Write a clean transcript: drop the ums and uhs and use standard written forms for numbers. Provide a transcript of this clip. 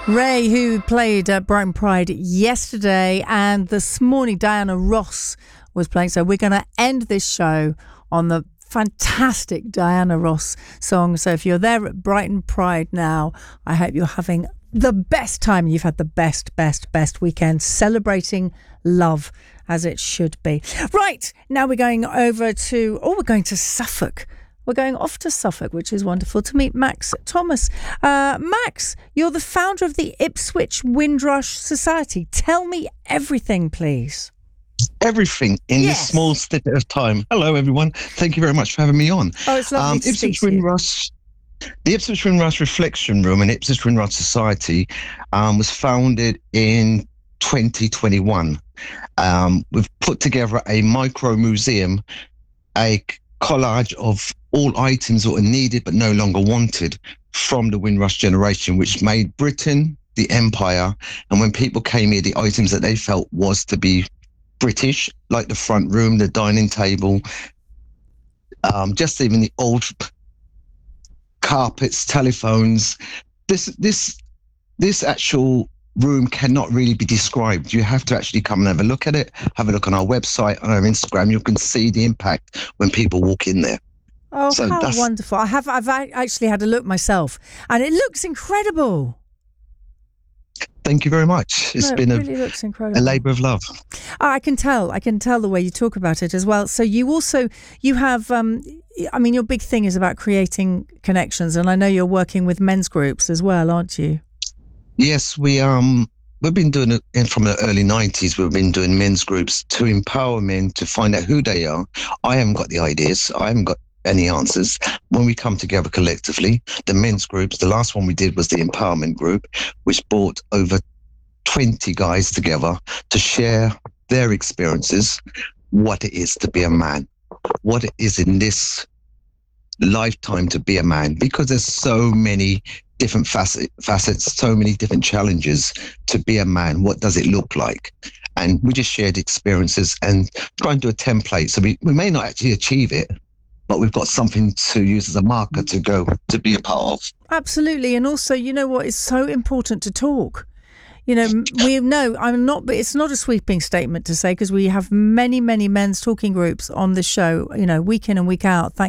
Ray, who played at Brighton Pride yesterday, and this morning Diana Ross was playing. So we're going to end this show on the fantastic Diana Ross song. So if you're there at Brighton Pride now, I hope you're having the best time. You've had the best weekend celebrating love as it should be. Right, now we're going over to, we're going to Suffolk. We're going off to Suffolk, which is wonderful, to meet Max Thomas. Max, you're the founder of the Ipswich Windrush Society. Tell me everything, please. Everything in this small snippet of time. Hello, everyone. Thank you very much for having me on. Oh, it's lovely to speak to you. The Ipswich Windrush Reflection Room and Ipswich Windrush Society was founded in 2021. We've put together a micro museum, a collage of all items that were needed but no longer wanted from the Windrush generation, which made Britain the empire. And when people came here, the items that they felt was to be British, like the front room, the dining table, just even the old carpets, telephones. This actual room cannot really be described. You have to actually come and have a look at it. Have a look on our website, on our Instagram. You can see the impact when people walk in there. Oh, so how wonderful. I've actually had a look myself, and it looks incredible. Thank you very much. It's been really looks incredible. A labour of love. I can tell the way you talk about it as well. So you have, your big thing is about creating connections, and I know you're working with men's groups as well, aren't you? Yes, we've been doing it from the early 90s. We've been doing men's groups to empower men to find out who they are. I haven't got the ideas. I haven't got any answers. When we come together collectively, the men's groups, the last one we did was the empowerment group, which brought over 20 guys together to share their experiences, what it is to be a man, what it is in this lifetime to be a man, because there's so many different facets, so many different challenges to be a man. What does it look like? And we just shared experiences and try and do a template. So we may not actually achieve it, but we've got something to use as a marker to be a part of. Absolutely. And also, you know what, it's so important to talk. You know, but it's not a sweeping statement to say, because we have many men's talking groups on the show, week in and week out.